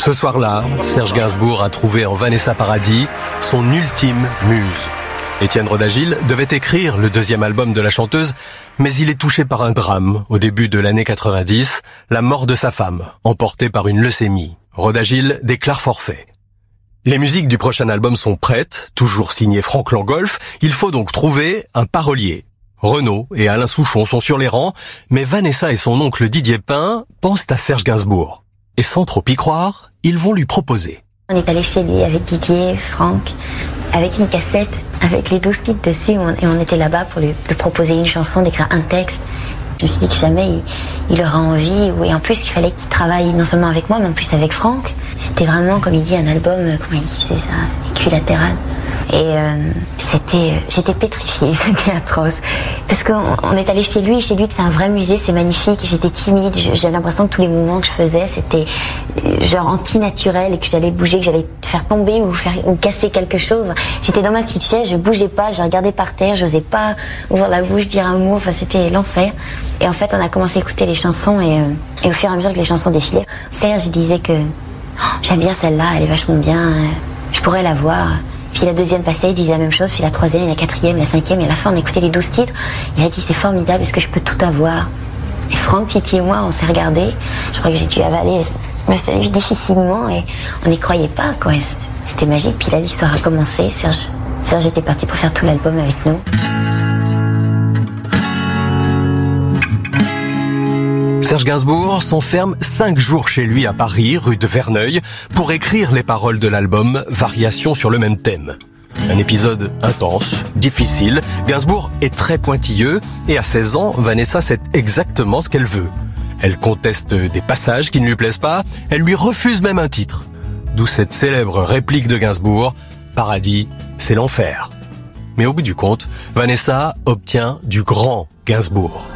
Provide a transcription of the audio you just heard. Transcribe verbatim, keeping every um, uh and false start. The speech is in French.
Ce soir-là, Serge Gainsbourg a trouvé en Vanessa Paradis son ultime muse. Étienne Roda-Gil devait écrire le deuxième album de la chanteuse, mais il est touché par un drame au début de l'année quatre-vingt-dix, la mort de sa femme, emportée par une leucémie. Roda-Gil déclare forfait. Les musiques du prochain album sont prêtes, toujours signées Franck Langolf. Il faut donc trouver un parolier. Renaud et Alain Souchon sont sur les rangs, mais Vanessa et son oncle Didier Pin pensent à Serge Gainsbourg. Et sans trop y croire, ils vont lui proposer. On est allé chez lui avec Didier, Franck, avec une cassette, avec les douze titres dessus, et on était là-bas pour lui, lui proposer une chanson, d'écrire un texte. Je me suis dit que jamais il, il aura envie, et en plus qu'il fallait qu'il travaille non seulement avec moi, mais en plus avec Franck. C'était vraiment, comme il dit, un album, comment il disait ça, équilatéral. Et euh, c'était, j'étais pétrifiée, c'était atroce. Parce qu'on on est allé chez lui, chez lui c'est un vrai musée, c'est magnifique. J'étais timide, j'avais l'impression que tous les mouvements que je faisais, c'était genre anti-naturel, et que j'allais bouger, que j'allais faire tomber ou faire ou casser quelque chose. J'étais dans ma petite chaise, je bougeais pas, je regardais par terre, j'osais pas ouvrir la bouche, dire un mot. Enfin, c'était l'enfer. Et en fait, on a commencé à écouter les chansons, et, euh, et au fur et à mesure que les chansons défilaient, Serge disait que oh, j'aime bien celle-là, elle est vachement bien, je pourrais la voir. Puis la deuxième passait, il disait la même chose, puis la troisième, la quatrième, la cinquième, et à la fin on écoutait les douze titres. Il a dit c'est formidable, est-ce que je peux tout avoir? Et Franck, Titi et moi, on s'est regardés, je crois que j'ai dû avaler me saluer difficilement, et on n'y croyait pas, quoi. C'était magique, puis là l'histoire a commencé, Serge, Serge était parti pour faire tout l'album avec nous. Serge Gainsbourg s'enferme cinq jours chez lui à Paris, rue de Verneuil, pour écrire les paroles de l'album Variations sur le même thème. Un épisode intense, difficile. Gainsbourg est très pointilleux et à seize ans, Vanessa sait exactement ce qu'elle veut. Elle conteste des passages qui ne lui plaisent pas, elle lui refuse même un titre. D'où cette célèbre réplique de Gainsbourg, « Paradis, c'est l'enfer ». Mais au bout du compte, Vanessa obtient du grand Gainsbourg.